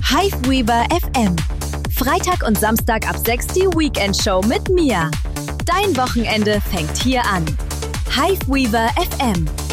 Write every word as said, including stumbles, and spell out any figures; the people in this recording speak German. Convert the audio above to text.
Hiveweaver F M. Freitag und Samstag ab sechs die Weekend Show mit Mia. Dein Wochenende fängt hier an. Hiveweaver F M.